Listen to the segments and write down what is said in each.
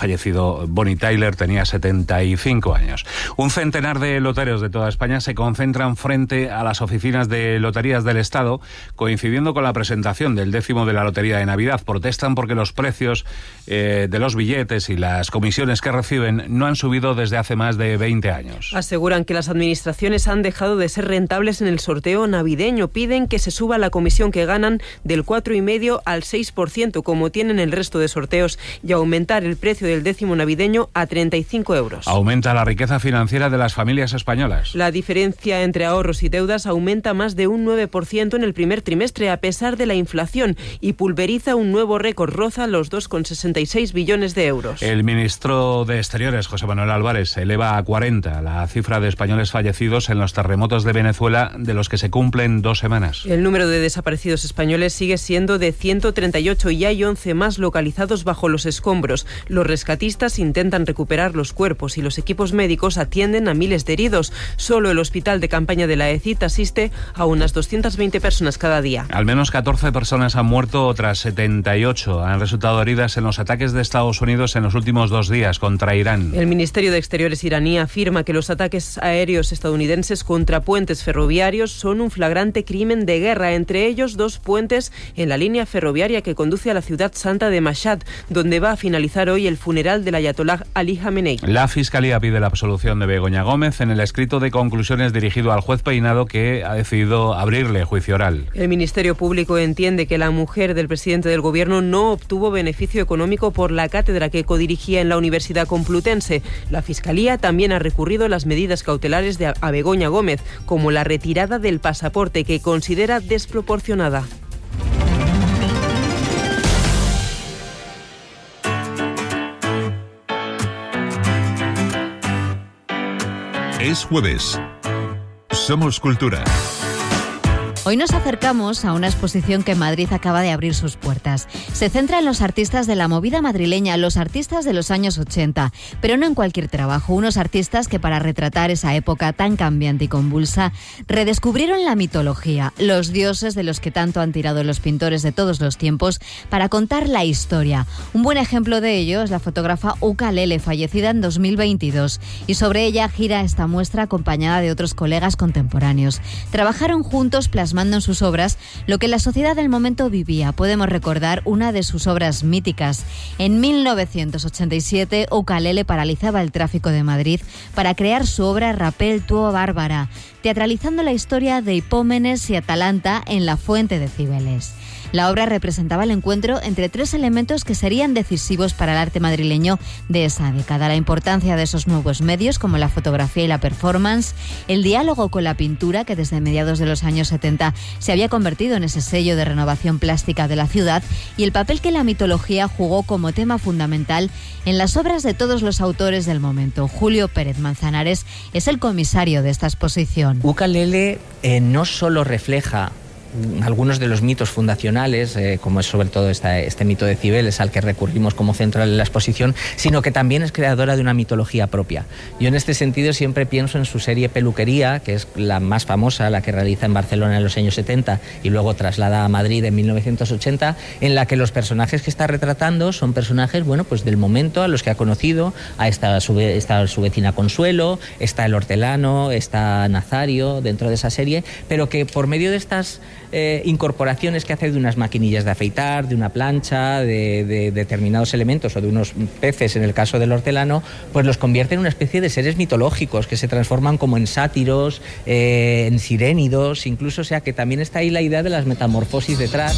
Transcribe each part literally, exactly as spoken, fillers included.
fallecido Bonnie Tyler, tenía setenta y cinco años. Un centenar de loteros de toda España se concentran frente a las oficinas de loterías del Estado, coincidiendo con la presentación del décimo de la Lotería de Navidad. Protestan porque los precios eh, de los billetes y las comisiones que reciben no han subido desde hace más de veinte años. Aseguran que las administraciones han dejado de ser rentables en el sorteo navideño. Piden que se suba la comisión que ganan del cuatro coma cinco al seis por ciento, como tienen el resto de sorteos, y aumentar el precio del décimo navideño a treinta y cinco euros. Aumenta la riqueza financiera de las familias españolas. La diferencia entre ahorros y deudas aumenta más de un nueve por ciento en el primer trimestre, a pesar de la inflación, y pulveriza un nuevo récord, roza los dos coma sesenta y seis billones de euros. El ministro de Exteriores, José Manuel Álvarez, eleva a cuarenta la cifra de españoles fallecidos en los terremotos de Venezuela, de los que se cumplen dos semanas. El número de desaparecidos españoles sigue siendo de ciento treinta y ocho y hay once más localizados bajo los escombros. Los rescatistas intentan recuperar los cuerpos y los equipos médicos atienden a miles de heridos. Solo el hospital de campaña de la E C I T asiste a unas doscientas veinte personas cada día. Al menos catorce personas han muerto, otras setenta y ocho han resultado heridas en los ataques de Estados Unidos en los últimos dos días contra Irán. El Ministerio de Exteriores iraní afirma que los ataques aéreos estadounidenses contra puentes ferroviarios son un flagrante crimen de guerra, entre ellos dos puentes en la línea ferroviaria que conduce a la ciudad santa de Mashhad, donde va a finalizar hoy el funeral del ayatolá Ali Jamenei. La Fiscalía pide la absolución de Begoña Gómez en el escrito de conclusiones dirigido al juez Peinado, que ha decidido abrirle juicio oral. El Ministerio Público entiende que la mujer del presidente del Gobierno no obtuvo beneficio económico por la cátedra que codirigía en la Universidad Complutense. La Fiscalía también ha recurrido las medidas cautelares de a Begoña Gómez, como la retirada del pasaporte, que considera desproporcionada. Es jueves. Somos Cultura. Hoy nos acercamos a una exposición que Madrid acaba de abrir sus puertas. Se centra en los artistas de la movida madrileña, los artistas de los años ochenta, pero no en cualquier trabajo, unos artistas que para retratar esa época tan cambiante y convulsa redescubrieron la mitología, los dioses de los que tanto han tirado los pintores de todos los tiempos para contar la historia. Un buen ejemplo de ello es la fotógrafa Uka Lele, fallecida en dos mil veintidós, y sobre ella gira esta muestra acompañada de otros colegas contemporáneos. Trabajaron juntos plasmando en sus obras lo que la sociedad del momento vivía. Podemos recordar una de sus obras míticas. En mil novecientos ochenta y siete, Uka Lele paralizaba el tráfico de Madrid para crear su obra Rapel tua Bárbara, teatralizando la historia de Hipómenes y Atalanta en la fuente de Cibeles. La obra representaba el encuentro entre tres elementos que serían decisivos para el arte madrileño de esa década: la importancia de esos nuevos medios como la fotografía y la performance, el diálogo con la pintura, que desde mediados de los años setenta se había convertido en ese sello de renovación plástica de la ciudad, y el papel que la mitología jugó como tema fundamental en las obras de todos los autores del momento. Julio Pérez Manzanares es el comisario de esta exposición. Uka Lele eh, no solo refleja algunos de los mitos fundacionales, eh, como es sobre todo esta, este mito de Cibeles al que recurrimos como central en la exposición, sino que también es creadora de una mitología propia. Yo en este sentido siempre pienso en su serie Peluquería, que es la más famosa, la que realiza en Barcelona en los años setenta y luego traslada a Madrid en mil novecientos ochenta, en la que los personajes que está retratando son personajes, bueno, pues del momento, a los que ha conocido. A esta su, está su vecina Consuelo, está el hortelano, está Nazario dentro de esa serie, pero que por medio de estas Eh, incorporaciones que hace de unas maquinillas de afeitar, de una plancha, de, de determinados elementos o de unos peces en el caso del hortelano, pues los convierte en una especie de seres mitológicos que se transforman como en sátiros, eh, en sirénidos, incluso, o sea que también está ahí la idea de las metamorfosis detrás.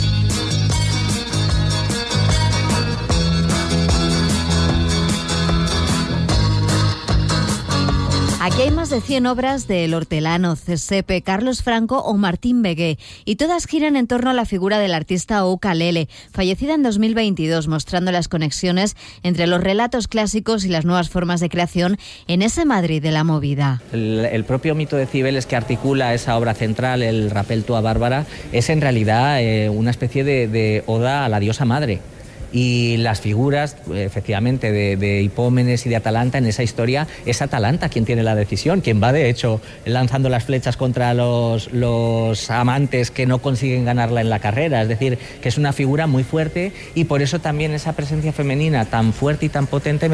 Aquí hay más de cien obras de El Hortelano, Cesepe, Carlos Franco o Martín Begué, y todas giran en torno a la figura del artista Uka Lele, fallecida en dos mil veintidós, mostrando las conexiones entre los relatos clásicos y las nuevas formas de creación en ese Madrid de la movida. El, el propio mito de Cibeles que articula esa obra central, el Rapel tua Bárbara, es en realidad eh, una especie de, de oda a la diosa madre. Y las figuras, efectivamente, de, de Hipómenes y de Atalanta en esa historia, es Atalanta quien tiene la decisión, quien va, de hecho, lanzando las flechas contra los, los amantes que no consiguen ganarla en la carrera. Es decir, que es una figura muy fuerte y por eso también esa presencia femenina tan fuerte y tan potente